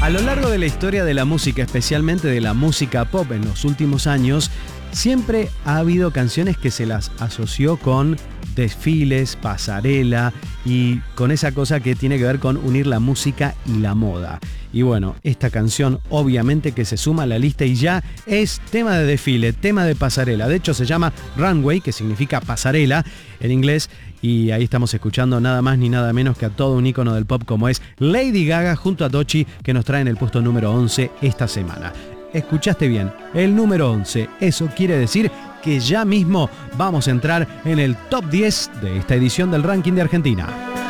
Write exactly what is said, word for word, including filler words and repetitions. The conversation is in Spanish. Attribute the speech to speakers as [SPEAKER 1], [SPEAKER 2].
[SPEAKER 1] A lo largo de la historia de la música, especialmente de la música pop en los últimos años, siempre ha habido canciones que se las asoció con desfiles, pasarela y con esa cosa que tiene que ver con unir la música y la moda. Y bueno, esta canción obviamente que se suma a la lista y ya es tema de desfile, tema de pasarela. De hecho se llama Runway, que significa pasarela en inglés. Y ahí estamos escuchando nada más ni nada menos que a todo un ícono del pop como es Lady Gaga junto a Doechii, que nos traen el puesto número once esta semana. Escuchaste bien, el número once. Eso quiere decir que ya mismo vamos a entrar en el top diez de esta edición del ranking de Argentina.